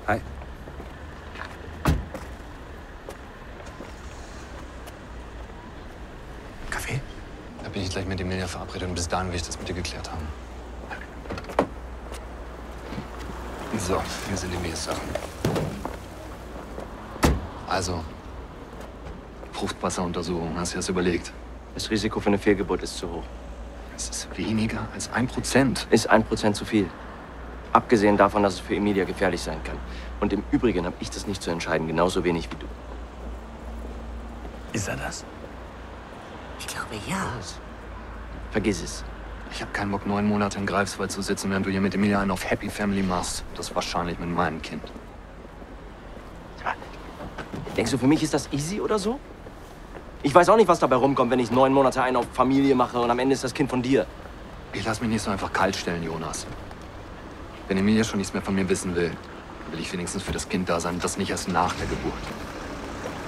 Hi. Kaffee? Da bin ich gleich mit Emilia verabredet und bis dahin will ich das mit dir geklärt haben. So, hier sind Emilias Sachen. Also, Fruchtwasseruntersuchung, hast du das überlegt? Das Risiko für eine Fehlgeburt ist zu hoch. Es ist weniger als 1%. Ist 1% zu viel. Abgesehen davon, dass es für Emilia gefährlich sein kann. Und im Übrigen habe ich das nicht zu entscheiden, genauso wenig wie du. Ist er das? Ich glaube, ja. Vergiss es. Ich habe keinen Bock, 9 Monate in Greifswald zu sitzen, während du hier mit Emilia einen auf Happy Family machst. Das wahrscheinlich mit meinem Kind. Denkst du, für mich ist das easy oder so? Ich weiß auch nicht, was dabei rumkommt, wenn ich 9 Monate einen auf Familie mache und am Ende ist das Kind von dir. Ich lass mich nicht so einfach kalt stellen, Jonas. Wenn Emilia schon nichts mehr von mir wissen will, will ich wenigstens für das Kind da sein und das nicht erst nach der Geburt.